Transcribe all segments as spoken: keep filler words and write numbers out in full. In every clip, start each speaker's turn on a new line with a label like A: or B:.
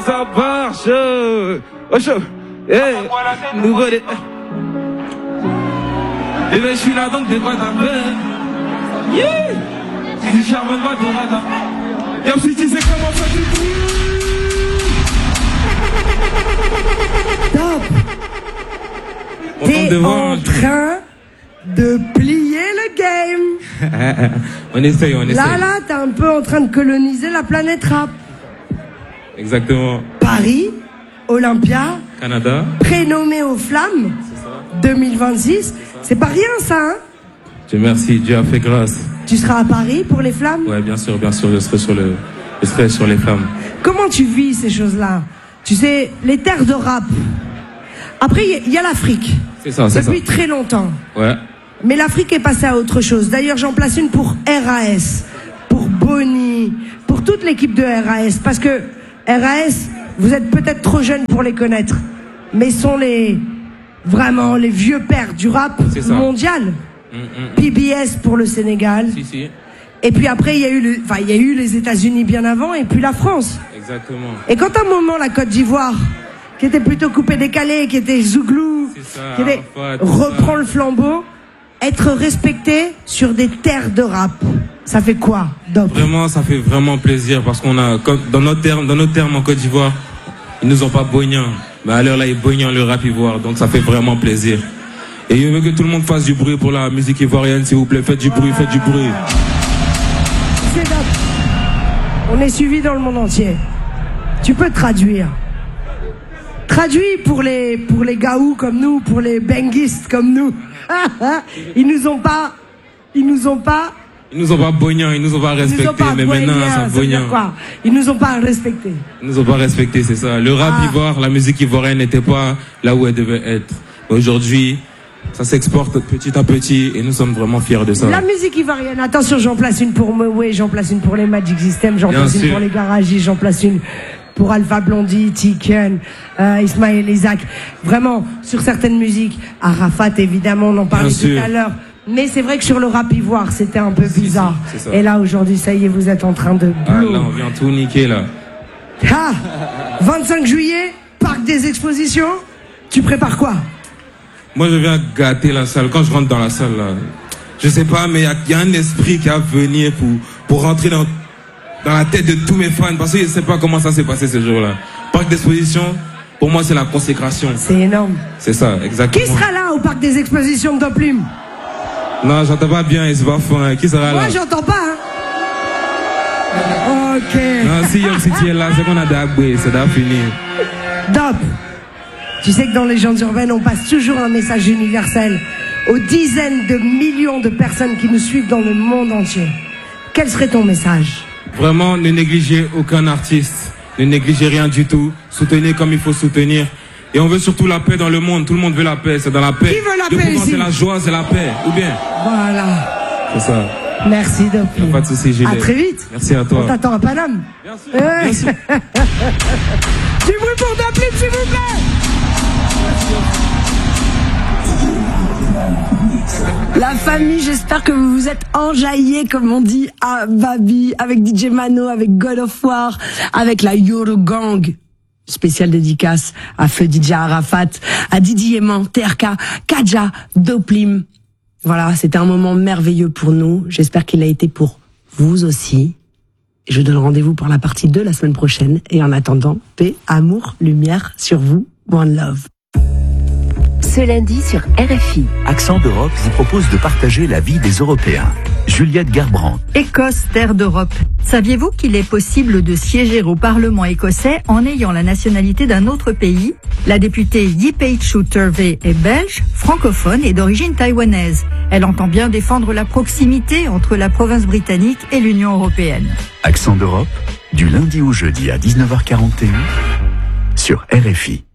A: Ça marche. Oh, chaud. Eh, nouveau. Eh ben, je suis là donc des boîtes à peine. Yeah. Si j'arrive pas de radar. Y'a si tu sais comment ça du bruit.
B: Top. T'es en train de plier le game.
A: On essaye, on essaye.
B: Là, là, t'es un peu en train de coloniser la planète rap.
A: Exactement.
B: Paris, Olympia,
A: Canada,
B: prénommé aux flammes, deux mille vingt-six. C'est pas rien, ça, hein?
A: Dieu merci, Dieu a fait grâce.
B: Tu seras à Paris pour les flammes?
A: Ouais, bien sûr, bien sûr, je serai sur le, je serai sur les flammes.
B: Comment tu vis ces choses-là? Tu sais, les terres de rap. Après, il y, y a l'Afrique.
A: C'est ça, c'est ça.
B: Depuis très longtemps.
A: Ouais.
B: Mais l'Afrique est passée à autre chose. D'ailleurs, j'en place une pour R A S, pour Bonnie, pour toute l'équipe de R A S. Parce que R A S, vous êtes peut-être trop jeunes pour les connaître, mais sont les vraiment les vieux pères du rap mondial. Mm, mm. P B S pour le Sénégal.
A: Si, si.
B: Et puis après, il y a eu, le, enfin, il y a eu les États-Unis bien avant, et puis la France.
A: Exactement.
B: Et quand à un moment la Côte d'Ivoire, qui était plutôt coupé décalé, qui était Zouglou,
A: ça,
B: qui était,
A: Arafat,
B: reprend
A: ça.
B: le flambeau, être respecté sur des terres de rap, ça fait quoi, Doc?
A: Vraiment, ça fait vraiment plaisir parce qu'on a, dans nos termes, dans nos termes en Côte d'Ivoire, ils nous ont pas bognant. Mais à l'heure là, ils bognent le rap ivoire, donc ça fait vraiment plaisir. Et je veux que tout le monde fasse du bruit pour la musique ivoirienne, s'il vous plaît. Faites du bruit, faites du bruit.
B: C'est Doc. On est suivi dans le monde entier. Tu peux traduire. Traduis pour les, pour les gaous comme nous, pour les benguistes comme nous. Ils nous ont pas, ils nous ont pas,
A: Ils nous ont pas bognant, ils nous ont pas respecté, mais maintenant, ça bognant.
B: Quoi? Ils nous ont pas respecté.
A: Ils nous ont pas respecté, c'est ça. Le rap
B: Ah.
A: ivoire, la musique ivoirienne n'était pas là où elle devait être. Aujourd'hui, ça s'exporte petit à petit et nous sommes vraiment fiers de ça.
B: La musique ivoirienne, attention, j'en place une pour Mewé, j'en place une pour les Magic System, j'en
A: Bien
B: place
A: sûr.
B: une pour les Garagistes, j'en place une pour Alpha Blondie, Tiken, euh, Ismaël Isaac. Vraiment, sur certaines musiques, Arafat, évidemment, on en parlait
A: Bien
B: tout
A: sûr.
B: à l'heure. Mais c'est vrai que sur le rap ivoire, c'était un peu bizarre.
A: si, c'est ça.
B: Et là, aujourd'hui, ça y est, vous êtes en train de
A: Ah,
B: blow.
A: là, on vient tout niquer, là.
B: Ah, vingt-cinq juillet, parc des expositions. Tu prépares quoi?
A: Moi, je viens gâter la salle. Quand je rentre dans la salle, là, je sais pas, mais il y, y a un esprit qui va venir pour, pour rentrer dans, dans la tête de tous mes fans. Parce que je sais pas comment ça s'est passé ce jour-là. Parc d'exposition, pour moi, c'est la consécration.
B: C'est énorme.
A: C'est ça, exactement.
B: Qui sera là au parc des expositions de Top Plume?
A: Non, j'entends pas bien, il se va fond. Qui sera
B: Moi,
A: là?
B: j'entends pas, hein. Ok.
A: Non, si Yom si tu es là, c'est qu'on a d'aboué, c'est d'à finir.
B: Dop. Tu sais que dans Légendes urbaines, on passe toujours un message universel aux dizaines de millions de personnes qui nous suivent dans le monde entier. Quel serait ton message?
A: Vraiment, ne négligez aucun artiste. Ne négligez rien du tout. Soutenez comme il faut soutenir. Et on veut surtout la paix dans le monde. Tout le monde veut la paix. C'est dans la paix.
B: Qui veut la
A: Le
B: paix
A: pouvoir,
B: ici?
A: c'est la joie, c'est la paix. Ou bien?
B: Voilà.
A: C'est ça.
B: Merci, Dop.
A: Y a pas de souci, Julie.
B: À très vite.
A: Merci à toi.
B: On t'attend à Paname.
A: Bien sûr.
B: Ouais.
A: Bien sûr.
B: Du bruit pour Dop Plume, s'il vous plaît. La famille, j'espère que vous vous êtes enjaillés, comme on dit, à Babi, avec D J Mano, avec God of War, avec la Yoro Gang. Spéciale dédicace à Feu D J Arafat, à Didi Yeman, T R K, Kadja, Doplim. Voilà, c'était un moment merveilleux pour nous. J'espère qu'il a été pour vous aussi. Et je donne rendez-vous pour la partie deux la semaine prochaine. Et en attendant, paix, amour, lumière sur vous. One love.
C: Ce lundi sur R F I.
D: Accent d'Europe vous propose de partager la vie des Européens. Juliette Gerbrandt.
E: Écosse, terre d'Europe. Saviez-vous qu'il est possible de siéger au Parlement écossais en ayant la nationalité d'un autre pays? La députée Yipeichu Turvey est belge, francophone et d'origine taïwanaise. Elle entend bien défendre la proximité entre la province britannique et l'Union européenne.
D: Accent d'Europe, du lundi au jeudi à dix-neuf heures quarante et un sur R F I.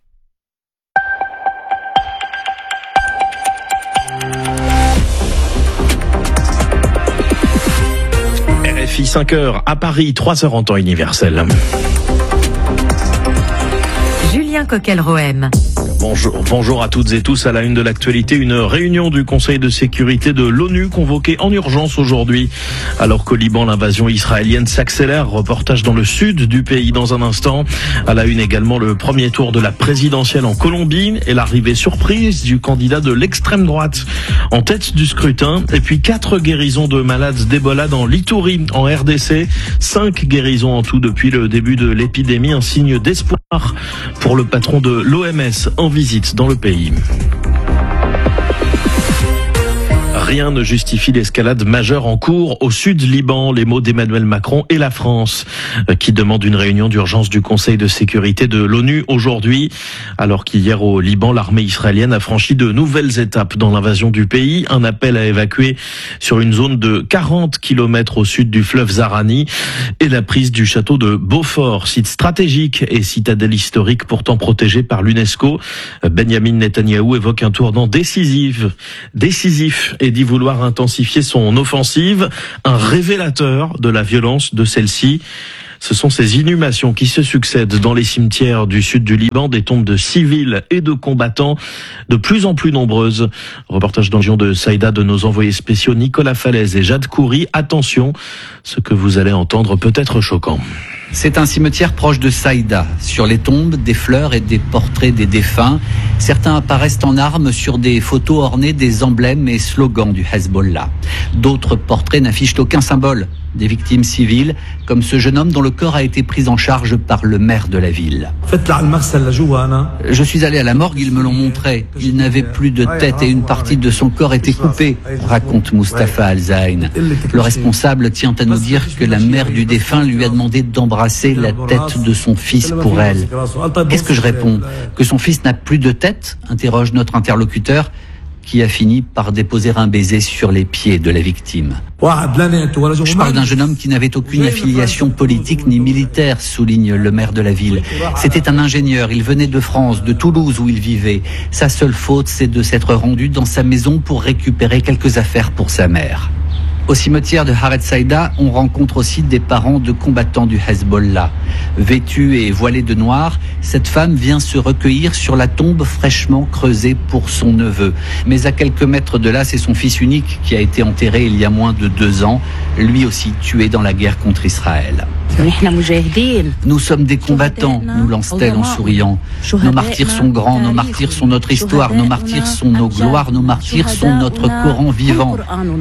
F: R F I cinq heures à Paris, trois heures en temps universel.
E: Julien
C: Romain Coquel-Rohem.
F: Bonjour, bonjour à toutes et tous. À la une de l'actualité, une réunion du Conseil de sécurité de l'ONU convoquée en urgence aujourd'hui. Alors qu'au Liban, l'invasion israélienne s'accélère. Reportage dans le sud du pays dans un instant. À la une également, le premier tour de la présidentielle en Colombie et l'arrivée surprise du candidat de l'extrême droite en tête du scrutin. Et puis quatre guérisons de malades d'Ebola dans l'Itourie en R D C. Cinq guérisons en tout depuis le début de l'épidémie. Un signe d'espoir pour le patron de l'O M S en visite dans le pays. Rien ne justifie l'escalade majeure en cours au sud Liban. Les mots d'Emmanuel Macron et la France qui demandent une réunion d'urgence du Conseil de sécurité de l'ONU aujourd'hui. Alors qu'hier au Liban, l'armée israélienne a franchi de nouvelles étapes dans l'invasion du pays. Un appel à évacuer sur une zone de quarante kilomètres au sud du fleuve Zahrani et la prise du château de Beaufort, site stratégique et citadelle historique pourtant protégée par l'UNESCO. Benjamin Netanyahou évoque un tournant décisif, décisif et dit vouloir intensifier son offensive, un révélateur de la violence de celle-ci. Ce sont ces inhumations qui se succèdent dans les cimetières du sud du Liban, des tombes de civils et de combattants de plus en plus nombreuses. Reportage dans la région de Saïda de nos envoyés spéciaux Nicolas Falaise et Jade Khoury. Attention, ce que vous allez entendre peut être choquant.
G: C'est un cimetière proche de Saïda. Sur les tombes, des fleurs et des portraits des défunts. Certains apparaissent en armes sur des photos ornées des emblèmes et slogans du Hezbollah. D'autres portraits n'affichent aucun symbole des victimes civiles, comme ce jeune homme dont le corps a été pris en charge par le maire de la ville. Je suis allé à la morgue, ils me l'ont montré. Il n'avait plus de tête et une partie de son corps était coupée, raconte Mustafa Al-Zain. Le responsable tient à nous dire que la mère du défunt lui a demandé d'embrasser la tête de son fils pour elle. Qu'est-ce que je réponds? Que son fils n'a plus de tête? Interroge notre interlocuteur, qui a fini par déposer un baiser sur les pieds de la victime. Je parle d'un jeune homme qui n'avait aucune affiliation politique ni militaire, souligne le maire de la ville. C'était un ingénieur, il venait de France, de Toulouse où il vivait. Sa seule faute, c'est de s'être rendu dans sa maison pour récupérer quelques affaires pour sa mère. Au cimetière de Haret Saïda, on rencontre aussi des parents de combattants du Hezbollah. Vêtue et voilée de noir, cette femme vient se recueillir sur la tombe fraîchement creusée pour son neveu. Mais à quelques mètres de là, c'est son fils unique qui a été enterré il y a moins de deux ans, lui aussi tué dans la guerre contre Israël. Nous sommes des combattants, nous lance-t-elle en souriant. Nos martyrs sont grands, nos martyrs sont notre histoire, nos martyrs sont nos gloires, nos martyrs sont notre Coran vivant.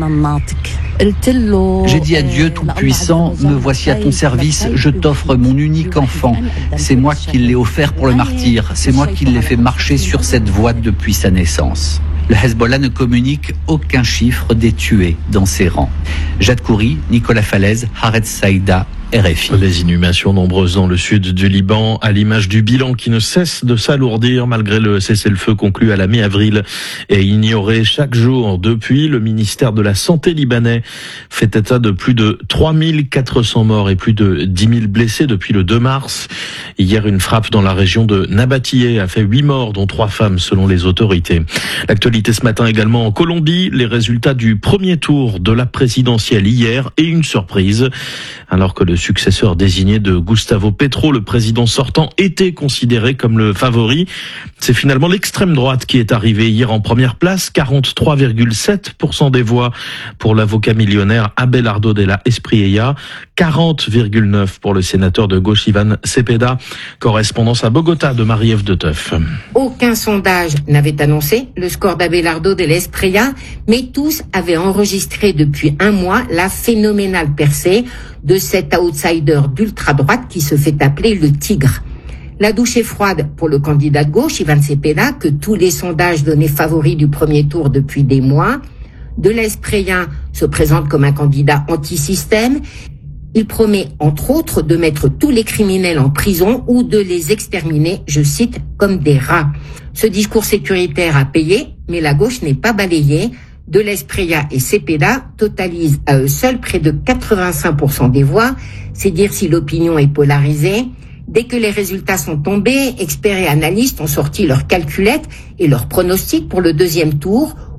G: J'ai dit à Dieu Tout-Puissant, me voici à ton service, je t'offre mon unique enfant. C'est moi qui l'ai offert pour le martyr, c'est moi qui l'ai fait marcher sur cette voie depuis sa naissance. Le Hezbollah ne communique aucun chiffre des tués dans ses rangs. Jade Khoury, Nicolas Falaise, Haret Saïda, R F I.
F: Les inhumations nombreuses dans le sud du Liban, à l'image du bilan qui ne cesse de s'alourdir malgré le cessez-le-feu conclu à la mi-avril et ignoré chaque jour depuis. Le ministère de la Santé libanais fait état de plus de trois mille quatre cents morts et plus de dix mille blessés depuis le deux mars. Hier, une frappe dans la région de Nabatiyeh a fait huit morts, dont trois femmes selon les autorités. L'actualité ce matin également en Colombie, les résultats du premier tour de la présidentielle hier et une surprise. Alors que le successeur désigné de Gustavo Petro, le président sortant, était considéré comme le favori. C'est finalement l'extrême droite qui est arrivée hier en première place, quarante-trois virgule sept pour cent des voix pour l'avocat millionnaire Abelardo de la Espriella, quarante virgule neuf pour le sénateur de gauche Ivan Cepeda. Correspondance à Bogota de Marie-Ève de Teuf.
H: Aucun sondage n'avait annoncé le score d'Abelardo de la Espriella, mais tous avaient enregistré depuis un mois la phénoménale percée de cet outsider d'ultra-droite qui se fait appeler le Tigre. La douche est froide pour le candidat de gauche, Ivan Cepeda, que tous les sondages donnaient favori du premier tour depuis des mois. De la Espriella se présente comme un candidat anti-système. Il promet, entre autres, de mettre tous les criminels en prison ou de les exterminer, je cite, comme des rats. Ce discours sécuritaire a payé, mais la gauche n'est pas balayée. De la Espriella et Cepeda totalisent à eux seuls près de quatre-vingt-cinq pour cent des voix. C'est dire si l'opinion est polarisée. Dès que les résultats sont tombés, experts et analystes ont sorti leurs calculettes et leurs pronostics pour le deuxième tour,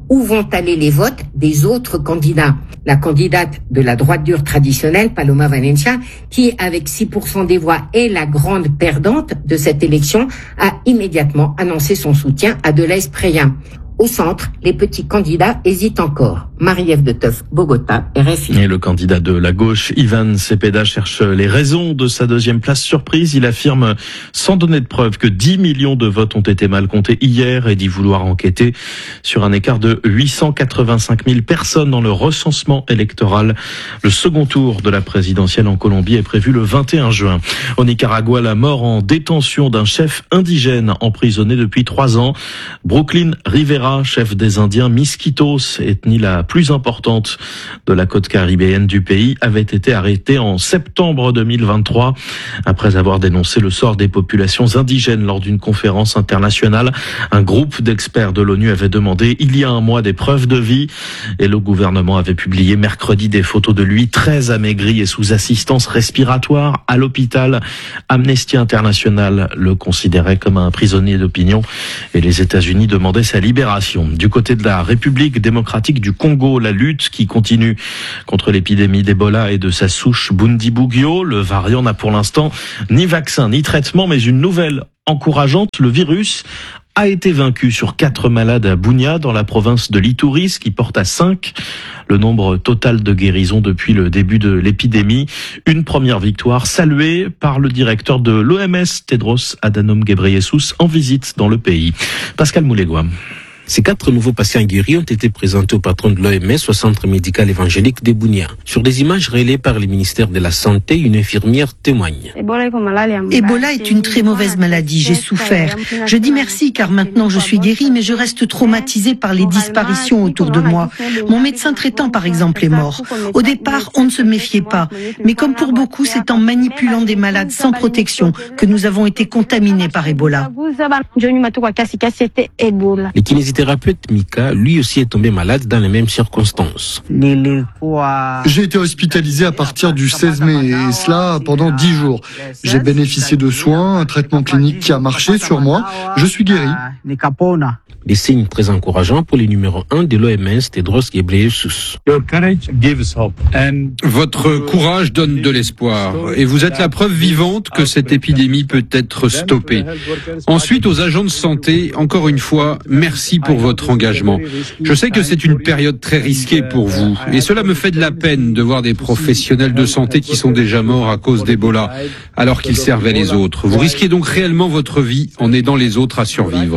H: Où vont aller les votes des autres candidats? La candidate de la droite dure traditionnelle, Paloma Valencia, qui avec six pour cent des voix est la grande perdante de cette élection, a immédiatement annoncé son soutien à De la Espriella. Au centre, les petits candidats hésitent encore. Marie-Ève de Teuf, Bogota, R F I.
F: Et le candidat de la gauche, Ivan Cepeda, cherche les raisons de sa deuxième place surprise. Il affirme, sans donner de preuve, que dix millions de votes ont été mal comptés hier et dit vouloir enquêter sur un écart de huit cent quatre-vingt-cinq mille personnes dans le recensement électoral. Le second tour de la présidentielle en Colombie est prévu le vingt et un juin. Au Nicaragua, la mort en détention d'un chef indigène emprisonné depuis trois ans. Brooklyn Rivera, chef des Indiens Miskitos, ethnie la plus importante de la côte caribéenne du pays, avait été arrêté en septembre deux mille vingt-trois après avoir dénoncé le sort des populations indigènes lors d'une conférence internationale. Un groupe d'experts de l'ONU avait demandé il y a un mois des preuves de vie et le gouvernement avait publié mercredi des photos de lui très amaigri et sous assistance respiratoire à l'hôpital. Amnesty International le considérait comme un prisonnier d'opinion et les États-Unis demandaient sa libération. Du côté de la République démocratique du Congo, la lutte qui continue contre l'épidémie d'Ebola et de sa souche Bundibugyo. Le variant n'a pour l'instant ni vaccin ni traitement, mais une nouvelle encourageante, le virus a été vaincu sur quatre malades à Bunia, dans la province de l'Itouris, qui porte à cinq le nombre total de guérisons depuis le début de l'épidémie. Une première victoire saluée par le directeur de l'O M S, Tedros Adhanom Ghebreyesus, en visite dans le pays. Pascal Moulegua.
I: Ces quatre nouveaux patients guéris ont été présentés au patron de l'O M S au centre médical évangélique de Bunia. Sur des images relayées par le ministère de la Santé, une infirmière témoigne.
J: Ebola est une très mauvaise maladie, j'ai souffert. Je dis merci car maintenant je suis guérie, mais je reste traumatisée par les disparitions autour de moi. Mon médecin traitant par exemple est mort. Au départ, on ne se méfiait pas, mais comme pour beaucoup, c'est en manipulant des malades sans protection que nous avons été contaminés par Ebola.
I: Le kinésithérapeute Mika, lui aussi, est tombé malade dans les mêmes circonstances.
K: J'ai été hospitalisé à partir du seize mai et cela pendant dix jours. J'ai bénéficié de soins, un traitement clinique qui a marché sur moi. Je suis guéri.
I: Des signes très encourageants pour le numéro un de l'O M S, Tedros Ghebreyesus.
L: Votre courage donne de l'espoir et vous êtes la preuve vivante que cette épidémie peut être stoppée. Ensuite, aux agents de santé, encore une fois, merci pour votre engagement. Je sais que c'est une période très risquée pour vous et cela me fait de la peine de voir des professionnels de santé qui sont déjà morts à cause d'Ebola alors qu'ils servaient les autres. Vous risquez donc réellement votre vie en aidant les autres à survivre.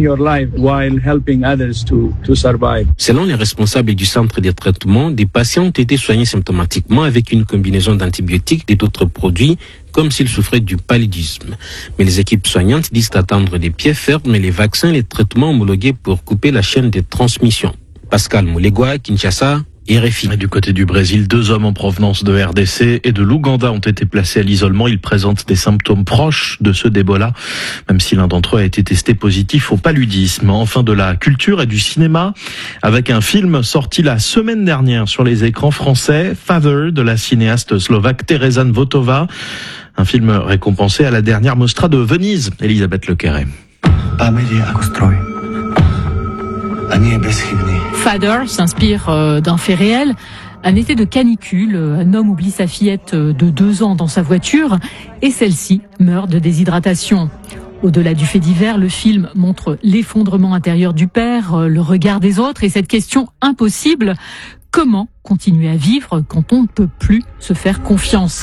I: Selon les responsables du centre de traitement, des patients ont été soignés symptomatiquement avec une combinaison d'antibiotiques et d'autres produits, comme s'ils souffraient du paludisme. Mais les équipes soignantes disent attendre des pieds fermes les vaccins et les traitements homologués pour couper la chaîne de transmission. Pascal Moulegua, Kinshasa, R F I.
F: Du côté du Brésil, deux hommes en provenance de R D C et de l'Ouganda ont été placés à l'isolement. Ils présentent des symptômes proches de ceux d'Ebola, même si l'un d'entre eux a été testé positif au paludisme. Enfin, de la culture et du cinéma, avec un film sorti la semaine dernière sur les écrans français, Father, de la cinéaste slovaque Teresa Votova. Un film récompensé à la dernière Mostra de Venise. Elisabeth Lequeret.
M: Father s'inspire euh, d'un fait réel. Un été de canicule, un homme oublie sa fillette de deux ans dans sa voiture et celle-ci meurt de déshydratation. Au-delà du fait divers, le film montre l'effondrement intérieur du père, le regard des autres et cette question impossible: comment continuer à vivre quand on ne peut plus se faire confiance?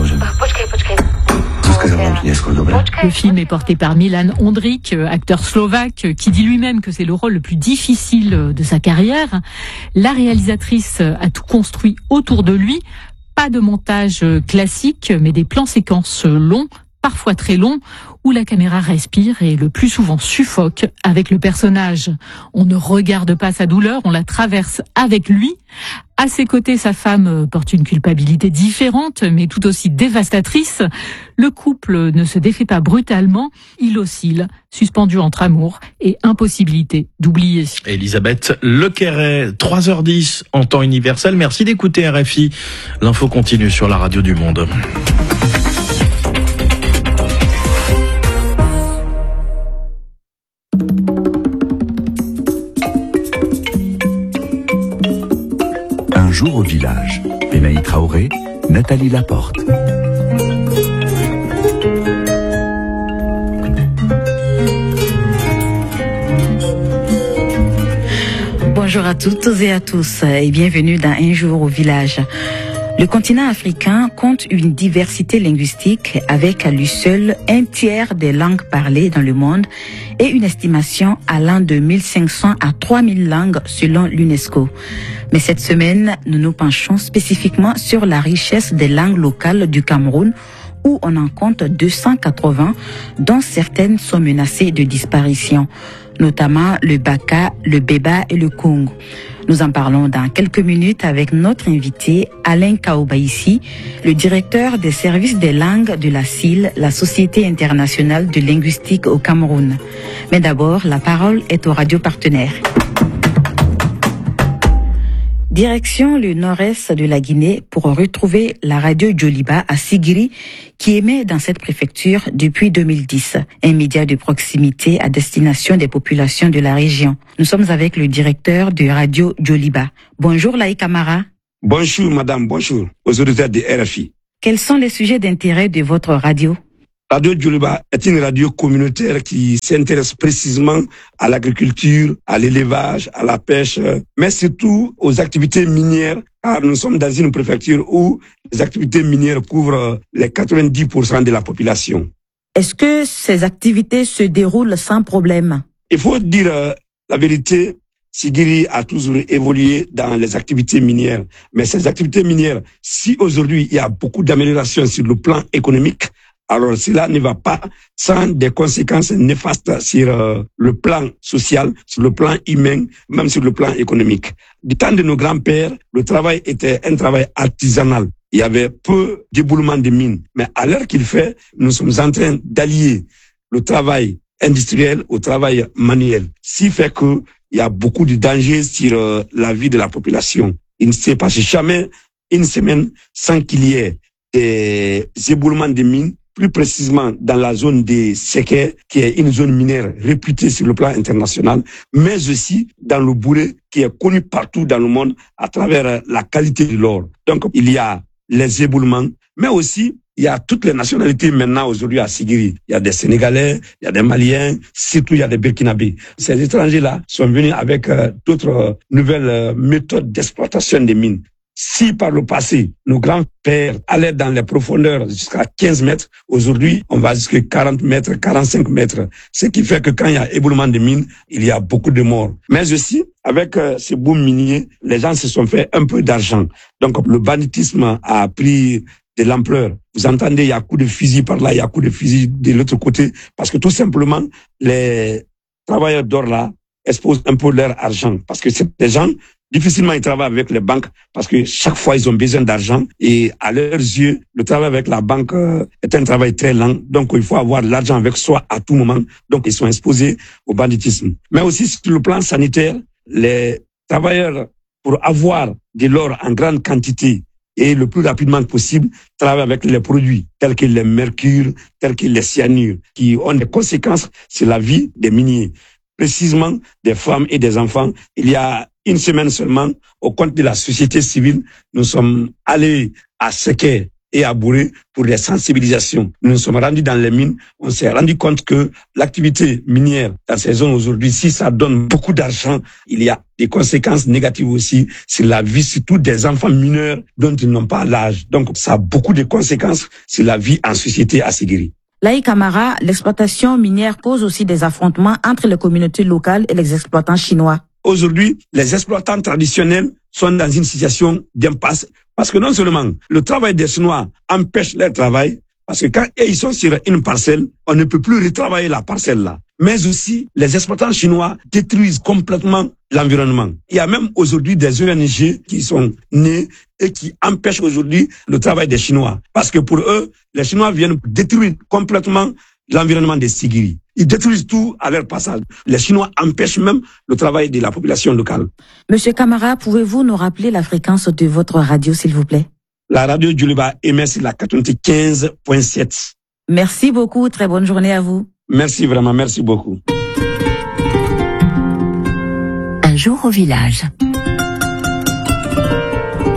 M: Le film est porté par Milan Ondrić, acteur slovaque, qui dit lui-même que c'est le rôle le plus difficile de sa carrière. La réalisatrice a tout construit autour de lui. Pas de montage classique, mais des plans séquences longs, parfois très longs, où la caméra respire et le plus souvent suffoque avec le personnage. On ne regarde pas sa douleur, on la traverse avec lui. À ses côtés, sa femme porte une culpabilité différente, mais tout aussi dévastatrice. Le couple ne se défait pas brutalement, il oscille, suspendu entre amour et impossibilité d'oublier.
F: Elisabeth Lequeret, trois heures dix en temps universel. Merci d'écouter R F I. L'info continue sur la radio du Monde.
D: jour au village. Benaï Traoré, Nathalie Laporte.
N: Bonjour à toutes et à tous et bienvenue dans Un jour au village. Le continent africain compte une diversité linguistique avec à lui seul un tiers des langues parlées dans le monde et une estimation allant de mille cinq cents à trois mille langues selon l'UNESCO. Mais cette semaine, nous nous penchons spécifiquement sur la richesse des langues locales du Cameroun où on en compte deux cent quatre-vingts, dont certaines sont menacées de disparition, notamment le Baka, le Beba et le Kong. Nous en parlons dans quelques minutes avec notre invité Alain Kaobaïsi, le directeur des services des langues de la S I L, la Société internationale de linguistique au Cameroun. Mais d'abord, la parole est aux radios partenaires. Direction le nord-est de la Guinée pour retrouver la radio Djoliba à Sigiri qui émet dans cette préfecture depuis deux mille dix, un média de proximité à destination des populations de la région. Nous sommes avec le directeur de radio Djoliba. Bonjour Laï Camara.
O: Bonjour madame, bonjour aux auditeurs de R F I.
N: Quels sont les sujets d'intérêt de votre radio?
O: Radio Djoliba est une radio communautaire qui s'intéresse précisément à l'agriculture, à l'élevage, à la pêche, mais surtout aux activités minières, car nous sommes dans une préfecture où les activités minières couvrent les quatre-vingt-dix pour cent de la population.
N: Est-ce que ces activités se déroulent sans problème?
O: Il faut dire euh, la vérité, Sigiri a toujours évolué dans les activités minières, mais ces activités minières, si aujourd'hui il y a beaucoup d'améliorations sur le plan économique, alors cela ne va pas sans des conséquences néfastes sur euh, le plan social, sur le plan humain, même sur le plan économique. Du temps de nos grands-pères, le travail était un travail artisanal. Il y avait peu d'éboulements de mines. Mais à l'heure qu'il fait, nous sommes en train d'allier le travail industriel au travail manuel. Ce qui fait que il y a beaucoup de dangers sur euh, la vie de la population. Il ne s'est passé jamais une semaine sans qu'il y ait des éboulements de mines, plus précisément dans la zone des Séquais, qui est une zone minière réputée sur le plan international, mais aussi dans le Bouré, qui est connu partout dans le monde à travers la qualité de l'or. Donc, il y a les éboulements, mais aussi, il y a toutes les nationalités maintenant aujourd'hui à Sigiri. Il y a des Sénégalais, il y a des Maliens, surtout il y a des Burkinabés. Ces étrangers-là sont venus avec euh, d'autres euh, nouvelles euh, méthodes d'exploitation des mines. Si par le passé, nos grands-pères allaient dans les profondeurs jusqu'à quinze mètres, aujourd'hui, on va jusqu'à quarante mètres, quarante-cinq mètres. Ce qui fait que quand il y a éboulement de mines, il y a beaucoup de morts. Mais aussi, avec euh, ces booms miniers, les gens se sont fait un peu d'argent. Donc, le banditisme a pris de l'ampleur. Vous entendez, il y a coup de fusil par là, il y a coup de fusil de l'autre côté, parce que tout simplement, les travailleurs d'or là exposent un peu leur argent, parce que c'est des gens, difficilement ils travaillent avec les banques, parce que chaque fois ils ont besoin d'argent, et à leurs yeux, le travail avec la banque euh, est un travail très lent, donc il faut avoir l'argent avec soi à tout moment, donc ils sont exposés au banditisme. Mais aussi sur le plan sanitaire, les travailleurs, pour avoir de l'or en grande quantité, et le plus rapidement possible, travailler avec les produits tels que les mercures, tels que les cyanures, qui ont des conséquences sur la vie des miniers, précisément des femmes et des enfants. Il y a une semaine seulement, au compte de la société civile, nous sommes allés à Séquais et à Bouré pour des sensibilisations. Nous nous sommes rendus dans les mines. On s'est rendu compte que l'activité minière dans ces zones aujourd'hui, si ça donne beaucoup d'argent, il y a des conséquences négatives aussi sur la vie, surtout des enfants mineurs dont ils n'ont pas l'âge. Donc, ça a beaucoup de conséquences sur la vie en société à Sigiri.
N: Laï Camara, l'exploitation minière cause aussi des affrontements entre les communautés locales et les exploitants chinois.
O: Aujourd'hui, les exploitants traditionnels sont dans une situation d'impasse parce que non seulement le travail des Chinois empêche leur travail, parce que quand ils sont sur une parcelle, on ne peut plus retravailler la parcelle là. Mais aussi, les exploitants chinois détruisent complètement l'environnement. Il y a même aujourd'hui des O N G qui sont nés et qui empêchent aujourd'hui le travail des Chinois. Parce que pour eux, les Chinois viennent détruire complètement l'environnement des Sigiri. Ils détruisent tout à leur passage. Les Chinois empêchent même le travail de la population locale.
N: Monsieur Camara, pouvez-vous nous rappeler la fréquence de votre radio, s'il vous plaît?
O: La radio Djoliba émet sur la quatre-vingt-quinze point sept.
N: Merci beaucoup, très bonne journée à vous.
O: Merci vraiment, merci beaucoup.
C: Un jour au village.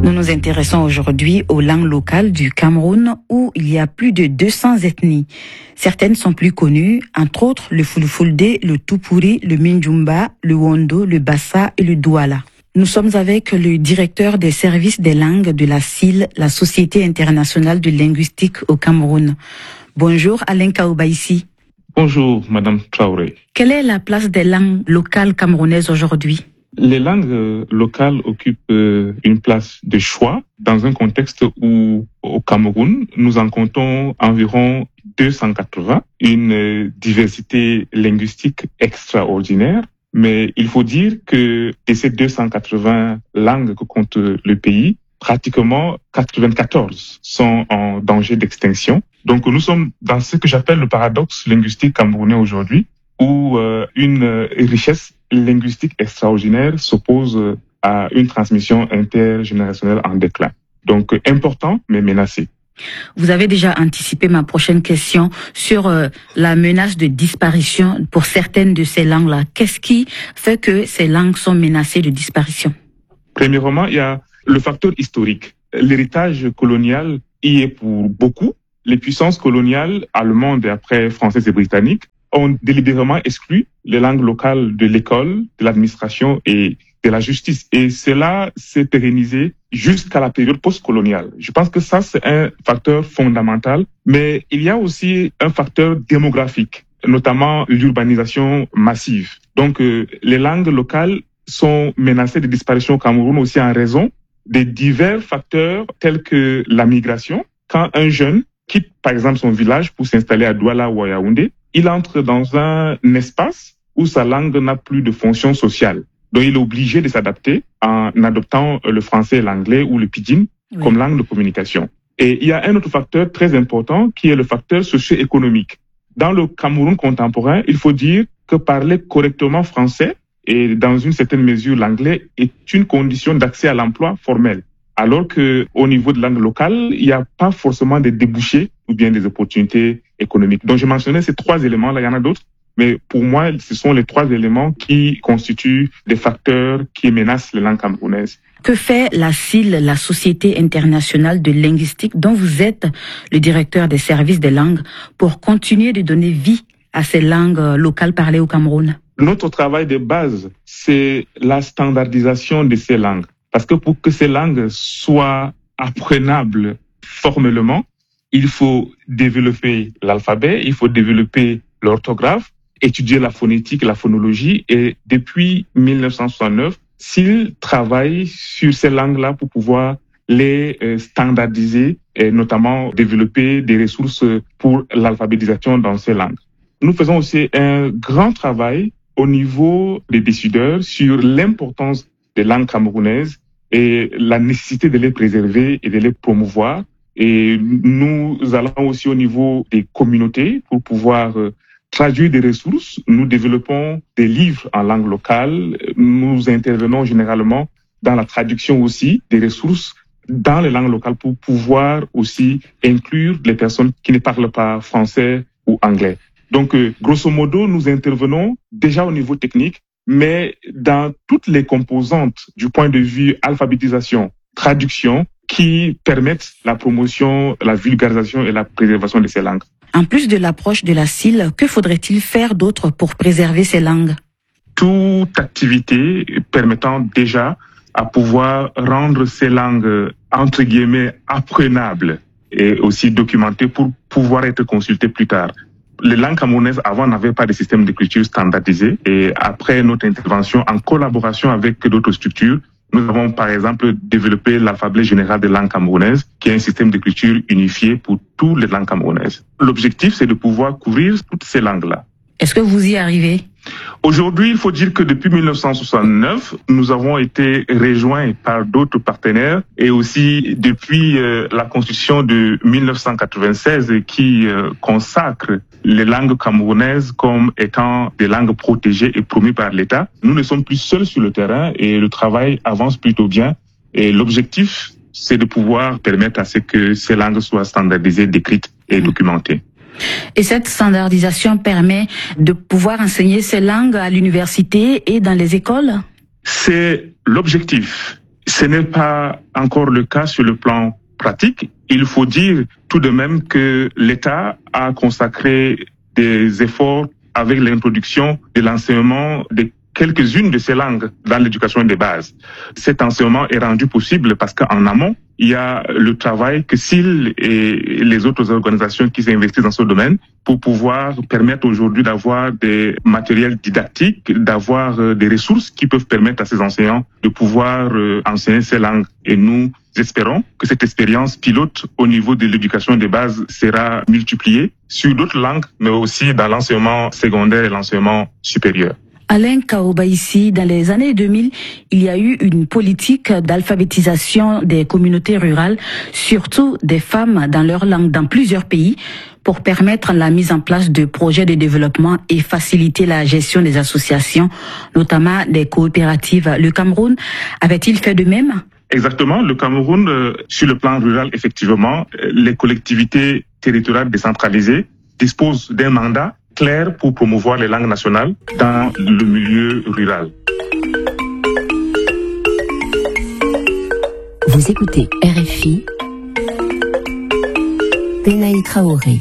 N: Nous nous intéressons aujourd'hui aux langues locales du Cameroun où il y a plus de deux cents ethnies. Certaines sont plus connues, entre autres le Fulfulde, le Tupuri, le Minjumba, le Wondo, le Bassa et le Douala. Nous sommes avec le directeur des services des langues de la S I L, la Société internationale de linguistique au Cameroun. Bonjour Alain Kaoubaïsi.
P: Bonjour Madame Traoré.
N: Quelle est la place des langues locales camerounaises aujourd'hui ?
P: Les langues locales occupent une place de choix dans un contexte où, au Cameroun, nous en comptons environ deux cent quatre-vingts, une diversité linguistique extraordinaire. Mais il faut dire que de ces deux cent quatre-vingts langues que compte le pays, pratiquement quatre-vingt-quatorze sont en danger d'extinction. Donc nous sommes dans ce que j'appelle le paradoxe linguistique camerounais aujourd'hui, où euh, une richesse linguistique extraordinaire s'oppose à une transmission intergénérationnelle en déclin. Donc important, mais menacé.
N: Vous avez déjà anticipé ma prochaine question sur euh, la menace de disparition pour certaines de ces langues-là. Qu'est-ce qui fait que ces langues sont menacées de disparition ?
P: Premièrement, il y a le facteur historique. L'héritage colonial y est pour beaucoup. Les puissances coloniales allemandes et après françaises et britanniques ont délibérément exclu les langues locales de l'école, de l'administration et de la justice. Et cela s'est pérennisé jusqu'à la période postcoloniale. Je pense que ça, c'est un facteur fondamental. Mais il y a aussi un facteur démographique, notamment l'urbanisation massive. Donc, euh, les langues locales sont menacées de disparition au Cameroun aussi en raison des divers facteurs tels que la migration. Quand un jeune quitte, par exemple, son village pour s'installer à Douala ou à Yaoundé, il entre dans un espace où sa langue n'a plus de fonction sociale. Donc, il est obligé de s'adapter en adoptant le français et l'anglais ou le pidgin oui. comme langue de communication. Et il y a un autre facteur très important qui est le facteur socio-économique. Dans le Cameroun contemporain, il faut dire que parler correctement français et dans une certaine mesure l'anglais est une condition d'accès à l'emploi formel. Alors que au niveau de langue locale, il n'y a pas forcément des débouchés ou bien des opportunités économiques. Donc, je mentionnais ces trois éléments-là, il y en a d'autres. Mais pour moi, ce sont les trois éléments qui constituent des facteurs qui menacent les langues camerounaises.
N: Que fait la S I L, la Société internationale de linguistique, dont vous êtes le directeur des services des langues, pour continuer de donner vie à ces langues locales parlées au Cameroun ?
P: Notre travail de base, c'est la standardisation de ces langues. Parce que pour que ces langues soient apprenables formellement, il faut développer l'alphabet, il faut développer l'orthographe, étudier la phonétique, la phonologie. Et depuis mille neuf cent soixante-neuf, S I L travaille sur ces langues-là pour pouvoir les standardiser et notamment développer des ressources pour l'alphabétisation dans ces langues. Nous faisons aussi un grand travail au niveau des décideurs sur l'importance des langues camerounaises et la nécessité de les préserver et de les promouvoir. Et nous allons aussi au niveau des communautés pour pouvoir euh, traduire des ressources. Nous développons des livres en langue locale. Nous intervenons généralement dans la traduction aussi des ressources dans les langues locales pour pouvoir aussi inclure les personnes qui ne parlent pas français ou anglais. Donc, euh, grosso modo, nous intervenons déjà au niveau technique, mais dans toutes les composantes du point de vue alphabétisation, traduction, qui permettent la promotion, la vulgarisation et la préservation de ces langues.
N: En plus de l'approche de la S I L, que faudrait-il faire d'autre pour préserver ces langues ?
P: Toute activité permettant déjà à pouvoir rendre ces langues, entre guillemets, apprenables et aussi documentées pour pouvoir être consultées plus tard. Les langues camerounaises avant n'avaient pas de système d'écriture standardisé et après notre intervention en collaboration avec d'autres structures, nous avons par exemple développé l'alphabet général des langues camerounaises qui est un système d'écriture unifié pour toutes les langues camerounaises. L'objectif, c'est de pouvoir couvrir toutes ces langues-là.
N: Est-ce que vous y arrivez ?
P: Aujourd'hui, il faut dire que depuis mille neuf cent soixante-neuf, nous avons été rejoints par d'autres partenaires et aussi depuis euh, la Constitution de mille neuf cent quatre-vingt-seize qui euh, consacre les langues camerounaises comme étant des langues protégées et promues par l'État. Nous ne sommes plus seuls sur le terrain et le travail avance plutôt bien. Et l'objectif, c'est de pouvoir permettre à ce que ces langues soient standardisées, décrites et documentées.
N: Et cette standardisation permet de pouvoir enseigner ces langues à l'université et dans les écoles ?
P: C'est l'objectif. Ce n'est pas encore le cas sur le plan pratique. Il faut dire tout de même que l'État a consacré des efforts avec l'introduction de l'enseignement de quelques-unes de ces langues dans l'éducation des bases. Cet enseignement est rendu possible parce qu'en amont, il y a le travail que S I L et les autres organisations qui s'investissent dans ce domaine pour pouvoir permettre aujourd'hui d'avoir des matériels didactiques, d'avoir des ressources qui peuvent permettre à ces enseignants de pouvoir enseigner ces langues. Et nous espérons que cette expérience pilote au niveau de l'éducation des bases sera multipliée sur d'autres langues, mais aussi dans l'enseignement secondaire et l'enseignement supérieur.
N: Alain Kaobaïsi, dans les années deux mille, il y a eu une politique d'alphabétisation des communautés rurales, surtout des femmes dans leur langue dans plusieurs pays, pour permettre la mise en place de projets de développement et faciliter la gestion des associations, notamment des coopératives. Le Cameroun avait-il fait de même?
P: Exactement. Le Cameroun, euh, sur le plan rural, effectivement, les collectivités territoriales décentralisées disposent d'un mandat clair pour promouvoir les langues nationales dans le milieu rural.
C: Vous écoutez R F I, Benaï Traoré.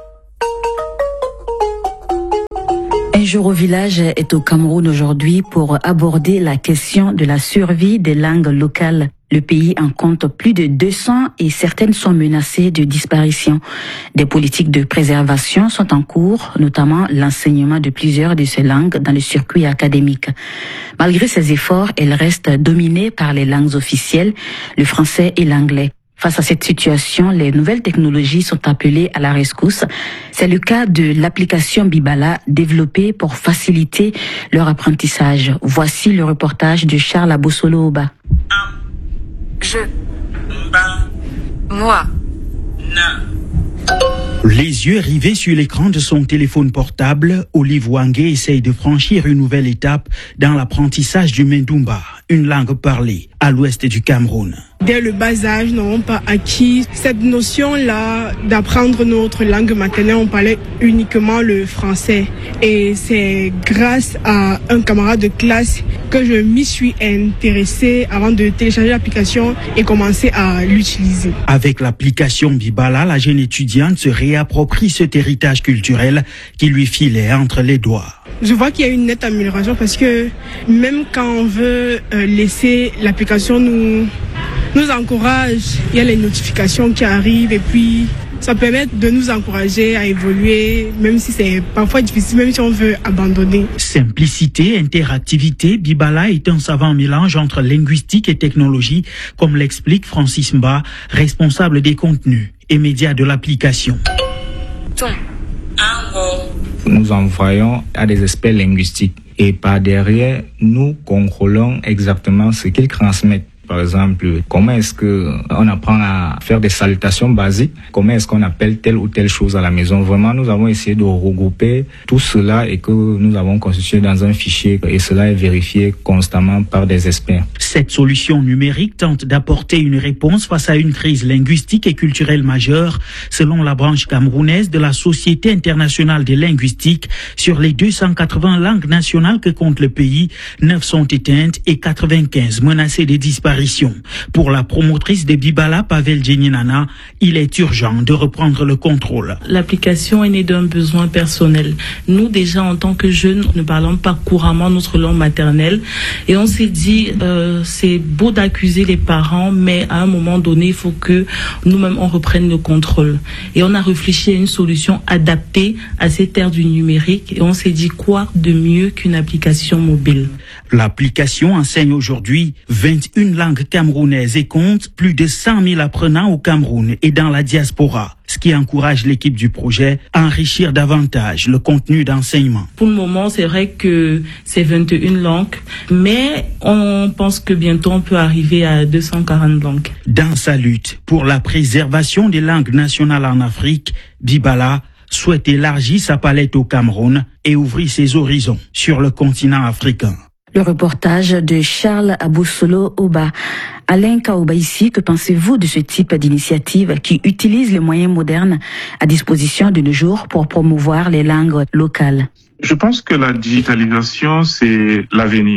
N: Un jour au village est au Cameroun aujourd'hui pour aborder la question de la survie des langues locales. Le pays en compte plus de deux cents et certaines sont menacées de disparition. Des politiques de préservation sont en cours, notamment l'enseignement de plusieurs de ces langues dans le circuit académique. Malgré ces efforts, elles restent dominées par les langues officielles, le français et l'anglais. Face à cette situation, les nouvelles technologies sont appelées à la rescousse. C'est le cas de l'application Bibala développée pour faciliter leur apprentissage. Voici le reportage de Charles Abossolo-Oba.
Q: Je. Ba. Moi. Na.
R: Les yeux rivés sur l'écran de son téléphone portable, Olive Wangé essaye de franchir une nouvelle étape dans l'apprentissage du Mendumba, une langue parlée à l'ouest du Cameroun.
S: Dès le bas âge, nous n'avons pas acquis cette notion-là d'apprendre notre langue maternelle. On parlait uniquement le français. Et c'est grâce à un camarade de classe que je m'y suis intéressée avant de télécharger l'application et commencer à l'utiliser.
R: Avec l'application Bibala, la jeune étudiante se réapproprie cet héritage culturel qui lui filait entre les doigts.
S: Je vois qu'il y a une nette amélioration parce que même quand on veut euh, laisser l'application nous, nous encourage, il y a les notifications qui arrivent et puis ça permet de nous encourager à évoluer, même si c'est parfois difficile, même si on veut abandonner.
R: Simplicité, interactivité, Bibala est un savant mélange entre linguistique et technologie, comme l'explique Francis Mba, responsable des contenus et médias de l'application.
T: Nous envoyons à des experts linguistiques et par derrière, nous contrôlons exactement ce qu'ils transmettent. Par exemple, comment est-ce que on apprend à faire des salutations basiques? Comment est-ce qu'on appelle telle ou telle chose à la maison? Vraiment, nous avons essayé de regrouper tout cela et que nous avons constitué dans un fichier et cela est vérifié constamment par des experts.
R: Cette solution numérique tente d'apporter une réponse face à une crise linguistique et culturelle majeure, selon la branche camerounaise de la Société internationale des linguistiques. Sur les deux cent quatre-vingts langues nationales que compte le pays, neuf sont éteintes et quatre-vingt-quinze menacées de disparition. Pour la promotrice de Bibala, Pavel Djeninana, il est urgent de reprendre le contrôle.
U: L'application est née d'un besoin personnel. Nous, déjà, en tant que jeunes, ne parlons pas couramment notre langue maternelle. Et on s'est dit, euh, c'est beau d'accuser les parents, mais à un moment donné, il faut que nous-mêmes, on reprenne le contrôle. Et on a réfléchi à une solution adaptée à cette ère du numérique. Et on s'est dit, quoi de mieux qu'une application mobile?
R: L'application enseigne aujourd'hui vingt et une langues camerounaises et compte plus de cent mille apprenants au Cameroun et dans la diaspora, ce qui encourage l'équipe du projet à enrichir davantage le contenu d'enseignement.
U: Pour le moment, c'est vrai que c'est vingt et une langues, mais on pense que bientôt on peut arriver à deux cent quarante langues.
R: Dans sa lutte pour la préservation des langues nationales en Afrique, Bibala souhaite élargir sa palette au Cameroun et ouvrir ses horizons sur le continent africain.
N: Le reportage de Charles Abossolo-Oba. Alain Kaobaïsi, que pensez-vous de ce type d'initiative qui utilise les moyens modernes à disposition de nos jours pour promouvoir les langues locales?
P: Je pense que la digitalisation, c'est l'avenir.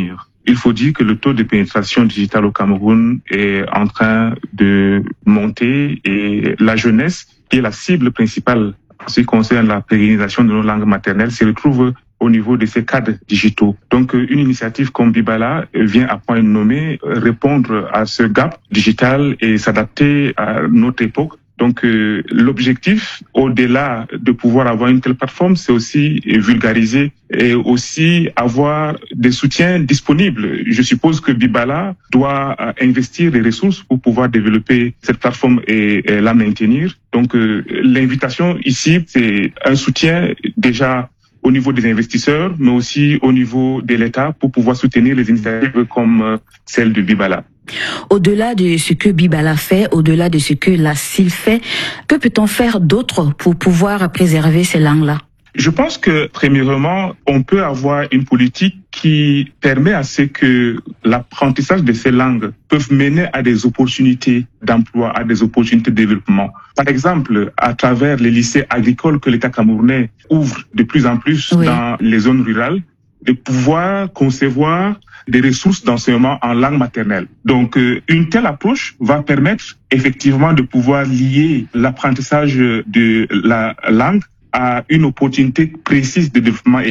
P: Il faut dire que le taux de pénétration digitale au Cameroun est en train de monter et la jeunesse, qui est la cible principale en ce qui concerne la pérennisation de nos langues maternelles, se retrouve au niveau de ces cadres digitaux. Donc, une initiative comme Bibala vient à point nommé répondre à ce gap digital et s'adapter à notre époque. Donc, euh, l'objectif, au-delà de pouvoir avoir une telle plateforme, c'est aussi vulgariser et aussi avoir des soutiens disponibles. Je suppose que Bibala doit investir des ressources pour pouvoir développer cette plateforme et, et la maintenir. Donc, euh, l'invitation ici, c'est un soutien déjà au niveau des investisseurs, mais aussi au niveau de l'État pour pouvoir soutenir les initiatives comme celle de Bibala.
N: Au-delà de ce que Bibala fait, au-delà de ce que la C I L fait, que peut-on faire d'autre pour pouvoir préserver ces langues-là?
P: Je pense que, premièrement, on peut avoir une politique qui permet à ce que l'apprentissage de ces langues peuvent mener à des opportunités d'emploi, à des opportunités de développement. Par exemple, à travers les lycées agricoles que l'État camerounais ouvre de plus en plus oui. dans les zones rurales, de pouvoir concevoir des ressources d'enseignement en langue maternelle. Donc, euh, une telle approche va permettre effectivement de pouvoir lier l'apprentissage de la langue à une opportunité précise de développement